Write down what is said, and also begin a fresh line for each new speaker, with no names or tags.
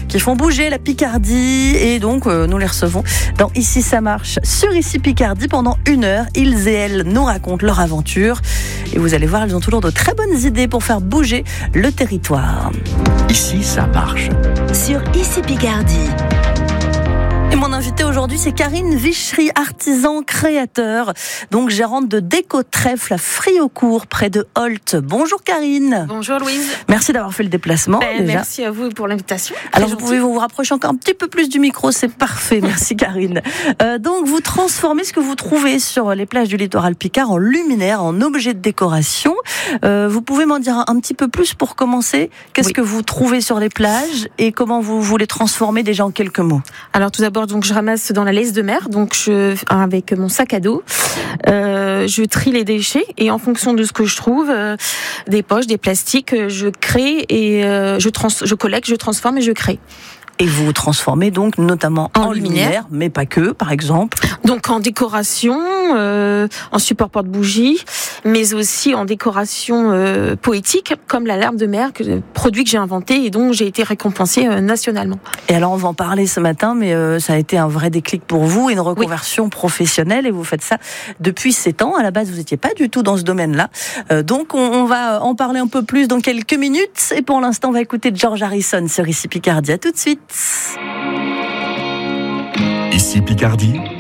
qui font bouger la Picardie. Et donc, nous les recevons dans Ici ça marche sur Ici Picardie pendant 1 heure. Ils et elles nous racontent leur aventure. Et vous allez voir, ils ont toujours de très bonnes idées pour faire bouger le territoire.
Ici ça marche.
Sur Ici Picardie.
Et mon invité aujourd'hui, c'est Karine Vichery, artisan créateur, donc gérante de Déco Trèfle à Friaucourt, près de Holt. Bonjour Karine.
Bonjour Louise.
Merci d'avoir fait le déplacement. Déjà.
Merci à vous pour l'invitation.
Alors vous pouvez vous rapprocher encore un petit peu plus du micro, c'est parfait. Merci Karine. Donc vous transformez ce que vous trouvez sur les plages du littoral picard en luminaire, en objet de décoration. Vous pouvez m'en dire un petit peu plus pour commencer? Qu'est-ce que vous trouvez sur les plages et comment vous les transformez déjà en quelques mots?
Alors tout d'abord, donc je ramasse dans la laisse de mer, donc avec mon sac à dos, je trie les déchets et en fonction de ce que je trouve, des poches, des plastiques, je crée et je collecte, je transforme et je crée.
Et vous transformez donc notamment en luminaire, mais pas que, par exemple.
Donc en décoration, en support porte-bougie, mais aussi en décoration poétique, comme la larme de mer, produit que j'ai inventé et dont j'ai été récompensée nationalement.
Et alors on va en parler ce matin, mais ça a été un vrai déclic pour vous, une reconversion professionnelle, et vous faites ça depuis 7 ans. À la base, vous n'étiez pas du tout dans ce domaine-là. Donc on va en parler un peu plus dans quelques minutes. Et pour l'instant, on va écouter George Harrison sur Ici Picardie. À tout de suite.
Ici Picardie,